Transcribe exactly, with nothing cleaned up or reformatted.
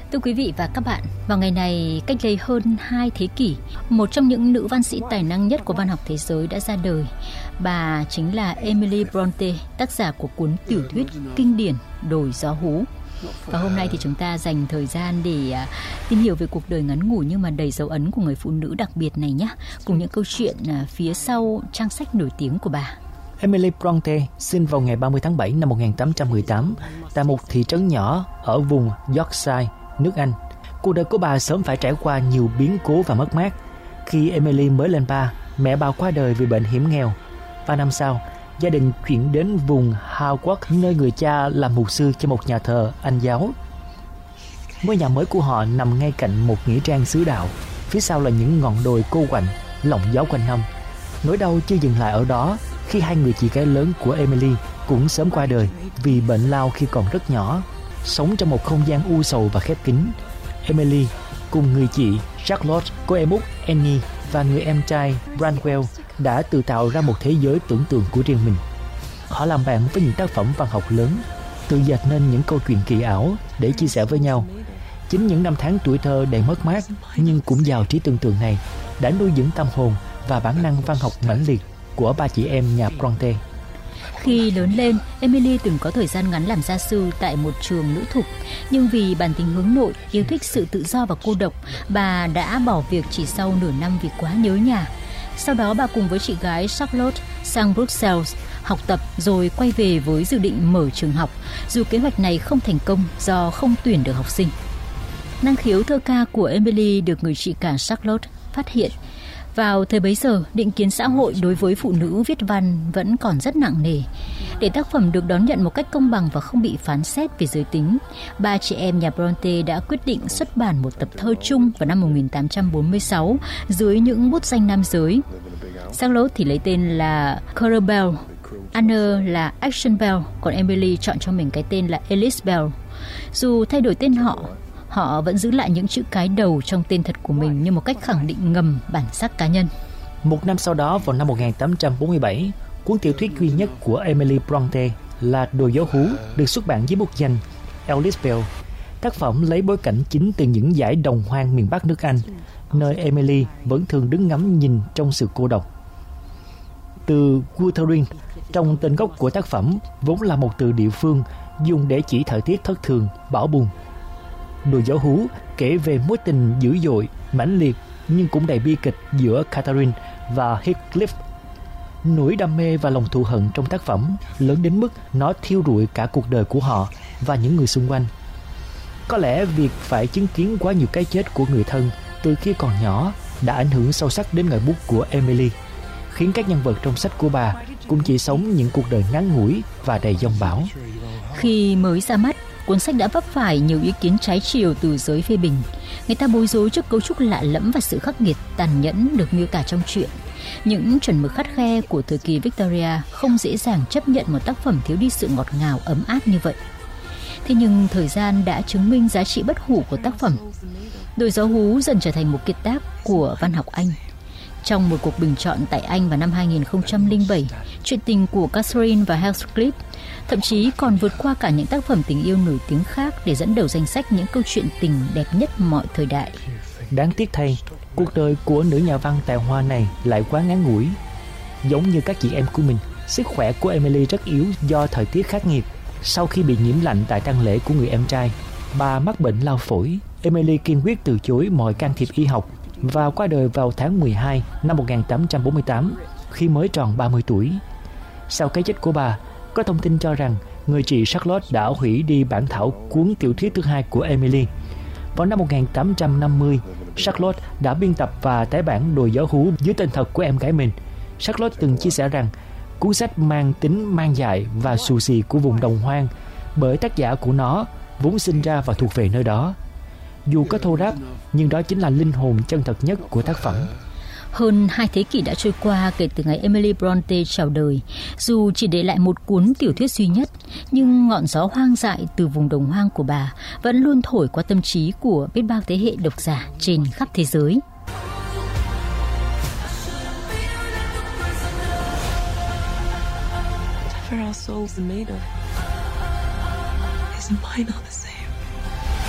Thưa quý vị và các bạn, vào ngày này cách đây hơn hai thế kỷ, một trong những nữ văn sĩ tài năng nhất của văn học thế giới đã ra đời. Bà chính là Emily Bronte, tác giả của cuốn tiểu thuyết kinh điển Đồi gió hú. Và hôm nay thì chúng ta dành thời gian để uh, tìm hiểu về cuộc đời ngắn ngủi nhưng mà đầy dấu ấn của người phụ nữ đặc biệt này nhé, cùng những câu chuyện uh, phía sau trang sách nổi tiếng của bà. Emily Bronte sinh vào ngày ba mươi tháng bảy năm một nghìn tám trăm mười tám tại một thị trấn nhỏ ở vùng Yorkshire, nước Anh. Cuộc đời của bà sớm phải trải qua nhiều biến cố và mất mát. Khi Emily mới lên ba, mẹ bà qua đời vì bệnh hiểm nghèo. Ba năm sau, gia đình chuyển đến vùng Haworth, nơi người cha làm mục sư cho một nhà thờ Anh giáo. Ngôi nhà mới của họ nằm ngay cạnh một nghĩa trang xứ đạo. Phía sau là những ngọn đồi cô quạnh, lộng gió quanh năm. Nỗi đau chưa dừng lại ở đó khi hai người chị gái lớn của Emily cũng sớm qua đời vì bệnh lao khi còn rất nhỏ. Sống trong một không gian u sầu và khép kín, Emily cùng người chị Charlotte, cô em út Annie và người em trai Branwell đã tự tạo ra một thế giới tưởng tượng của riêng mình. Họ làm bạn với những tác phẩm văn học lớn, tự dệt nên những câu chuyện kỳ ảo để chia sẻ với nhau. Chính những năm tháng tuổi thơ đầy mất mát nhưng cũng giàu trí tưởng tượng này đã nuôi dưỡng tâm hồn và bản năng văn học mãnh liệt của ba chị em nhà Bronte. Khi lớn lên, Emily từng có thời gian ngắn làm gia sư tại một trường nữ thục, nhưng vì bản tính hướng nội, yêu thích sự tự do và cô độc, bà đã bỏ việc chỉ sau nửa năm vì quá nhớ nhà. Sau đó bà cùng với chị gái Charlotte sang Brussels học tập rồi quay về với dự định mở trường học, dù kế hoạch này không thành công do không tuyển được học sinh. Năng khiếu thơ ca của Emily được người chị cả Charlotte phát hiện. Vào thời bấy giờ, định kiến xã hội đối với phụ nữ viết văn vẫn còn rất nặng nề. Để tác phẩm được đón nhận một cách công bằng và không bị phán xét về giới tính, ba chị em nhà Bronte đã quyết định xuất bản một tập thơ chung vào năm một nghìn tám trăm bốn mươi sáu dưới những bút danh nam giới. Charlotte thì lấy tên là Cora Bell, Anne là Action Bell, còn Emily chọn cho mình cái tên là Alice Bell. Dù thay đổi tên họ, họ vẫn giữ lại những chữ cái đầu trong tên thật của mình như một cách khẳng định ngầm bản sắc cá nhân. Một năm sau đó, vào năm một nghìn tám trăm bốn mươi bảy, cuốn tiểu thuyết duy nhất của Emily Bronte là Đồi gió hú được xuất bản dưới bút danh Alice Bell. Tác phẩm lấy bối cảnh chính từ những dải đồng hoang miền Bắc nước Anh, nơi Emily vẫn thường đứng ngắm nhìn trong sự cô độc. Từ Wuthering trong tên gốc của tác phẩm vốn là một từ địa phương dùng để chỉ thời tiết thất thường, bão bùng. Đồi gió hú kể về mối tình dữ dội, mãnh liệt nhưng cũng đầy bi kịch giữa Catherine và Heathcliff. Nỗi đam mê và lòng thù hận trong tác phẩm lớn đến mức nó thiêu rụi cả cuộc đời của họ và những người xung quanh. Có lẽ việc phải chứng kiến quá nhiều cái chết của người thân từ khi còn nhỏ đã ảnh hưởng sâu sắc đến ngòi bút của Emily, khiến các nhân vật trong sách của bà cũng chỉ sống những cuộc đời ngắn ngủi và đầy giông bão. Khi mới ra mắt, cuốn sách đã vấp phải nhiều ý kiến trái chiều từ giới phê bình. Người ta bối rối trước cấu trúc lạ lẫm và sự khắc nghiệt, tàn nhẫn được miêu tả trong truyện. Những chuẩn mực khắt khe của thời kỳ Victoria không dễ dàng chấp nhận một tác phẩm thiếu đi sự ngọt ngào ấm áp như vậy. Thế nhưng thời gian đã chứng minh giá trị bất hủ của tác phẩm. Đồi gió hú dần trở thành một kiệt tác của văn học Anh. Trong một cuộc bình chọn tại Anh vào năm hai nghìn không trăm lẻ bảy, chuyện tình của Catherine và Heathcliff thậm chí còn vượt qua cả những tác phẩm tình yêu nổi tiếng khác để dẫn đầu danh sách những câu chuyện tình đẹp nhất mọi thời đại. Đáng tiếc thay, cuộc đời của nữ nhà văn tài hoa này lại quá ngắn ngủi. Giống như các chị em của mình, sức khỏe của Emily rất yếu do thời tiết khắc nghiệt. Sau khi bị nhiễm lạnh tại tang lễ của người em trai, bà mắc bệnh lao phổi. Emily kiên quyết từ chối mọi can thiệp y học và qua đời vào tháng mười hai năm một nghìn tám trăm bốn mươi tám khi mới tròn ba mươi tuổi. Sau cái chết của bà, có thông tin cho rằng người chị Charlotte đã hủy đi bản thảo cuốn tiểu thuyết thứ hai của Emily. Vào năm một nghìn tám trăm năm mươi, Charlotte đã biên tập và tái bản Đồi gió hú dưới tên thật của em gái mình. Charlotte từng chia sẻ rằng cuốn sách mang tính mang dại và xù xì của vùng đồng hoang bởi tác giả của nó vốn sinh ra và thuộc về nơi đó. Dù có thô ráp, nhưng đó chính là linh hồn chân thật nhất của tác phẩm. Hơn hai thế kỷ đã trôi qua kể từ ngày Emily Bronte chào đời. Dù chỉ để lại một cuốn tiểu thuyết duy nhất, nhưng ngọn gió hoang dại từ vùng đồng hoang của bà vẫn luôn thổi qua tâm trí của biết bao thế hệ độc giả trên khắp thế giới. Whatever our souls are made of is mine are the same.